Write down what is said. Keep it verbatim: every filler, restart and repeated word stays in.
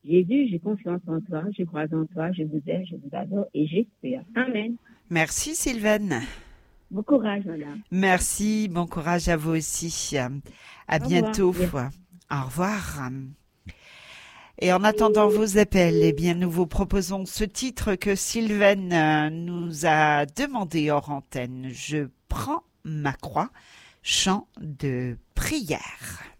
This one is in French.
Jésus, j'ai confiance en toi, je crois en toi, je vous aime, je vous adore et j'espère. Amen. Merci Sylvaine. Bon courage, madame. Merci, bon courage à vous aussi. À Au revoir. bientôt. Merci. Au revoir. Et en attendant vos appels, eh bien, nous vous proposons ce titre que Sylvaine euh, nous a demandé hors antenne. Je prends ma croix, chant de prière.